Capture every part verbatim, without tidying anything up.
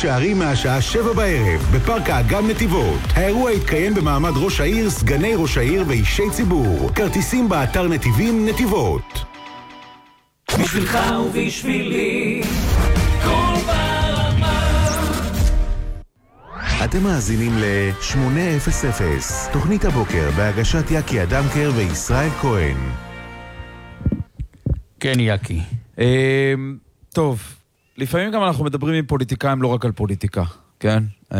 שערים מהשעה שבע בערב בפארק האגם נתיבות. האירוע יתקיים במעמד ראש העיר, סגני ראש העיר ואישי ציבור. כרטיסים באתר נתיבים נתיבות. בשבילך ובשבילי כל ברמה. אתם מאזינים ל-שמונה אפס אפס, תוכנית הבוקר בהגשת יקי אדמקר וישראל כהן. כן, יקי. טוב, לפעמים גם אנחנו מדברים עם פוליטיקאים לא רק על פוליטיקה, כן?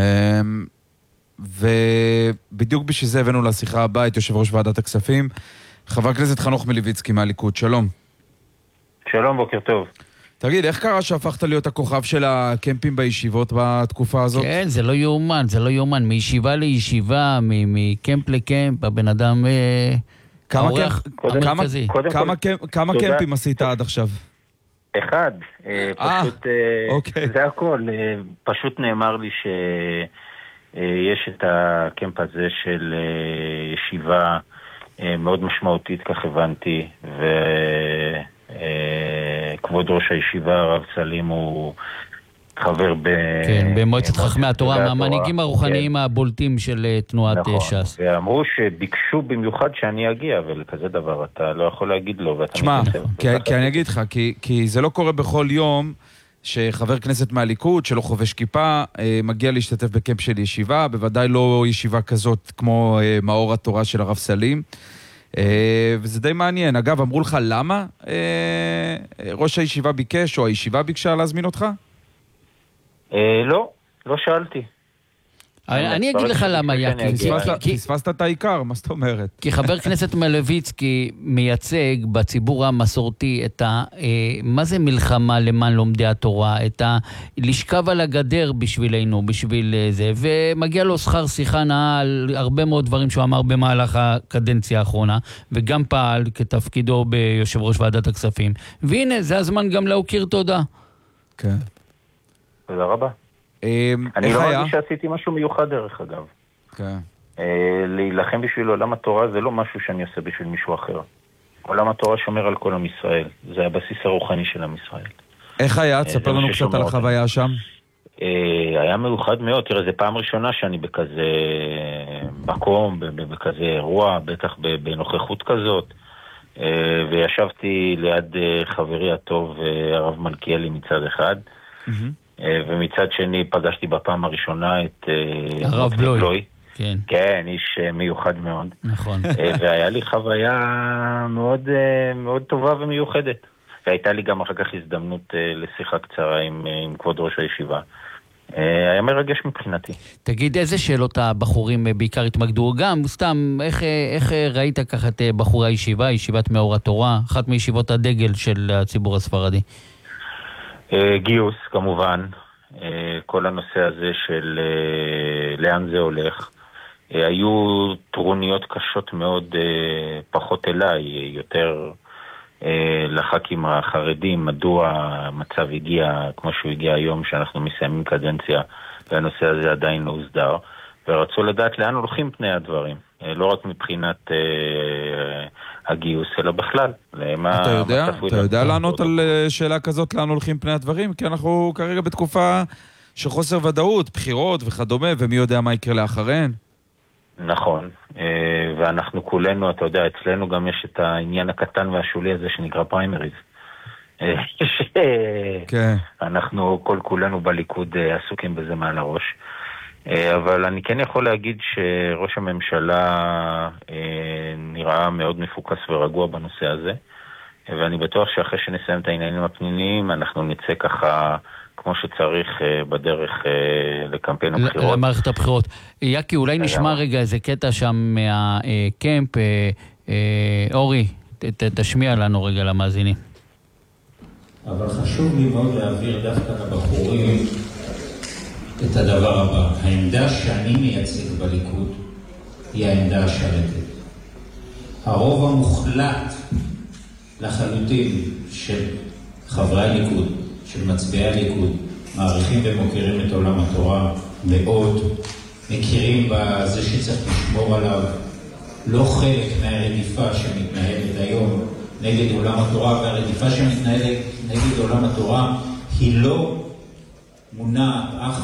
ובדיוק בשביל זה הבאנו לשיחה הבאה את יושב ראש ועדת הכספים, חבר הכנסת חנוך מלביצקי מהליכוד. שלום. שלום, בוקר טוב. תגיד, איך קרה שהפכת להיות הכוכב של הקמפים בישיבות בתקופה הזאת? כן, זה לא יאומן, זה לא יאומן. מישיבה לישיבה, מקמפ לקמפ, הבן אדם האורח המרכזי. כמה קמפים עשית עד עכשיו? אחד. פשוט, זה הכל. פשוט נאמר לי שיש את הקמפ הזה של ישיבה מאוד משמעותית, כך הבנתי, ו... כבוד ראש הישיבה, הרב סלים, הוא חבר ב... כן, במועצת חכמי התורה, מהמנהיגים הרוחניים הבולטים של תנועת ש"ס. ואמרו שביקשו במיוחד שאני אגיע, ולכזה דבר אתה לא יכול להגיד לו. תשמע, כי אני אגיד לך, כי זה לא קורה בכל יום שחבר כנסת מהליכוד, שלא חובש כיפה, מגיע להשתתף בקמפ של ישיבה, בוודאי לא ישיבה כזאת כמו מאור התורה של הרב סלים. וזה די מעניין. אגב, אמרו לך למה ראש הישיבה ביקש או הישיבה ביקשה להזמין אותך? לא, לא שאלתי. אני אגיד לך למה, יקי. פספסת את העיקר, מה זאת אומרת? כי חבר כנסת מלביצקי מייצג בציבור המסורתי את ה... מה זה מלחמה למען לומדי התורה? את ה... לשכב על הגדר בשבילנו, בשביל זה, ומגיע לו שכר שיחה נאה על הרבה מאוד דברים שהוא אמר במהלך הקדנציה האחרונה, וגם פעל כתפקידו ביושב ראש ועדת הכספים. והנה, זה הזמן גם להוקיר תודה. כן. תודה רבה. אני לא מרגיש שעשיתי משהו מיוחד דרך אגב. כן. להילחם בשביל עולם התורה זה לא משהו שאני עושה בשביל מישהו אחר. עולם התורה שומר על כל עם ישראל. זה הבסיס הרוחני של עם ישראל. איך היה? תספר לנו קצת על החוויה שם. היה מיוחד מאוד. תראה, זה פעם ראשונה שאני בכזה מקום, בכזה אירוע, בטח בנוכחות כזאת. וישבתי ליד חברי הטוב הרב מלכיאלי מצד אחד. ומצד שני פגשתי בפעם הראשונה את הרב בלוי. כן. כן, איש מיוחד מאוד. נכון. והיה לי חוויה מאוד, מאוד טובה ומיוחדת. והייתה לי גם אחר כך הזדמנות לשיחה קצרה עם, עם כבוד ראש הישיבה. היה מרגש מבחינתי. תגיד, איזה שאלות הבחורים בעיקר התמקדו? גם, סתם, איך, איך ראית ככה את בחורי הישיבה, ישיבת מאור התורה, אחת מישיבות הדגל של הציבור הספרדי? גיוס, כמובן. כל הנושא הזה של לאן זה הולך. היו טרוניות קשות מאוד, פחות אליי, יותר לח"כים החרדים, מדוע המצב הגיע כמו שהוא הגיע היום, שאנחנו מסיימים קדנציה, והנושא הזה עדיין לא הוסדר, ורצו לדעת לאן הולכים פני הדברים. לא רק מבחינת הגיוס, אלא בכלל. אתה יודע, אתה יודע לענות על שאלה כזאת, לאן הולכים פני הדברים? כי אנחנו כרגע בתקופה של חוסר ודאות, בחירות וכדומה, ומי יודע מה יקרה לאחריהן? נכון, ואנחנו כולנו, אתה יודע, אצלנו גם יש את העניין הקטן והשולי הזה שנקרא פריימריז. אנחנו כל כולנו בליכוד עסוקים בזה מעל הראש. אבל אני כן יכול להגיד שראש הממשלה נראה מאוד מפוקס ורגוע בנושא הזה, ואני בטוח שאחרי שנסיים את העניינים הפנימיים אנחנו נצא ככה כמו שצריך בדרך לקמפיין הבחירות. למערכת הבחירות. יקי, אולי נשמע רגע איזה קטע שם מהקמפ. אורי, תשמיע לנו רגע למאזינים. אבל חשוב לי מאוד להעביר דווקא לבחורים את הדבר הבא. העמדה שאני מייצג בליכוד היא העמדה השלטת. הרוב המוחלט לחלוטין של חברי הליכוד, של מצביעי הליכוד, מעריכים ומוכירים את עולם התורה מאוד, מכירים בזה שצריך לשמור עליו, לא חלק מהרדיפה שמתנהלת היום נגד עולם התורה, והרדיפה שמתנהלת נגד עולם התורה היא לא מונעת אך